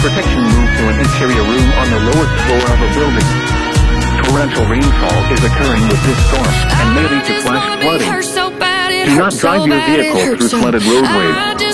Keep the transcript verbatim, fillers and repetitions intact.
Protection moved to an interior room on the lowest floor of a building. Torrential rainfall is occurring with this storm and may lead to flash flooding. Do not drive your vehicle through flooded roadways.